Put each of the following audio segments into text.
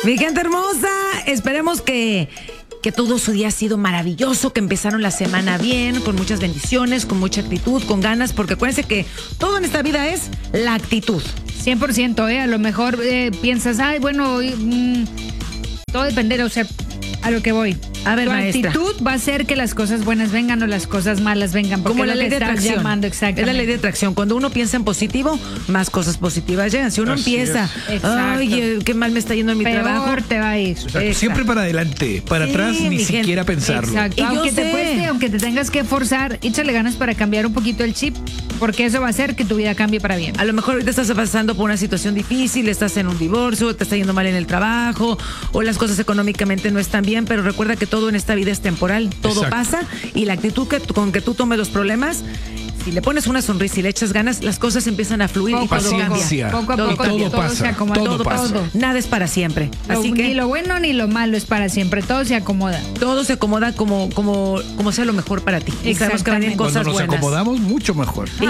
Mi gente hermosa, esperemos que todo su día ha sido maravilloso, que empezaron la semana bien, con muchas bendiciones, con mucha actitud, con ganas, porque acuérdense que todo en esta vida es la actitud. 100%, a lo mejor piensas, ay, bueno, todo depende, o sea, a lo que voy. A ver, tu maestra. actitud va a hacer que las cosas buenas vengan o las cosas malas vengan. Como la ley de atracción. Llamando, es la ley de atracción. Cuando uno piensa en positivo, más cosas positivas llegan. Si uno empieza, ay, qué mal me está yendo en mi trabajo, peor te va a ir. Exacto. Siempre para adelante, para atrás ni siquiera pensarlo. Exacto. Y aunque te cueste, aunque te tengas que forzar, échale ganas para cambiar un poquito el chip, porque eso va a hacer que tu vida cambie para bien. A lo mejor ahorita estás pasando por una situación difícil, estás en un divorcio, te está yendo mal en el trabajo, o las cosas económicamente no están bien, pero recuerda que todo en esta vida es temporal, todo pasa, y la actitud con que tú tomes los problemas, si le pones una sonrisa y le echas ganas, las cosas empiezan a fluir y todo cambia. Poco a poco todo pasa, se acomoda. todo pasa. Nada es para siempre. Así que ni lo bueno ni lo malo es para siempre, todo se acomoda. Todo se acomoda como sea lo mejor para ti. Y sabemos que vienen cosas Cuando nos buenas. acomodamos, mucho mejor. Sí,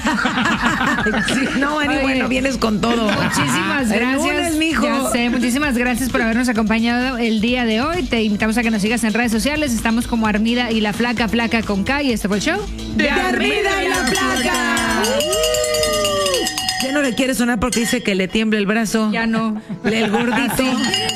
no, Ani, bueno, vienes con todo. Muchísimas gracias. El lunes, mijo. Ya sé, muchísimas gracias por habernos acompañado el día de hoy. Te invitamos a que nos sigas en redes sociales. Estamos como Armida y la Flaca, Flaca con K. Y este fue el show de Armida y la Flaca. Ya no le quiere sonar porque dice que le tiembla el brazo. Ya no. El gordito.